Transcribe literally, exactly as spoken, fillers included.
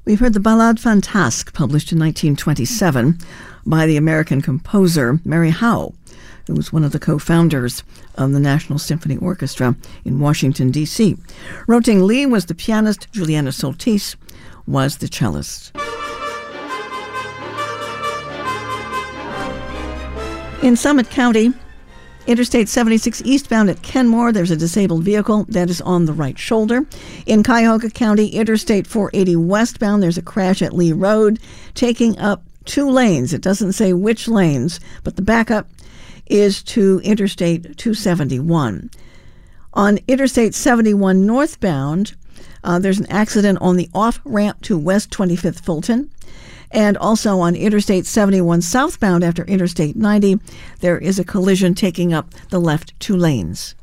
We've heard the Ballade Fantasque, published in nineteen twenty-seven by the American composer Mary Howe, who was one of the co-founders of the National Symphony Orchestra in Washington, D C Roting Lee was the pianist, Juliana Soltis was the cellist. In Summit County, Interstate seventy-six eastbound at Kenmore, there's a disabled vehicle that is on the right shoulder. In Cuyahoga County, Interstate four eighty westbound, there's a crash at Lee Road, taking up two lanes. It doesn't say which lanes, but the backup is to Interstate two seventy-one. On Interstate seventy-one northbound, uh, there's an accident on the off-ramp to West twenty-fifth Fulton. And also on Interstate seventy-one southbound after Interstate ninety, there is a collision taking up the left two lanes.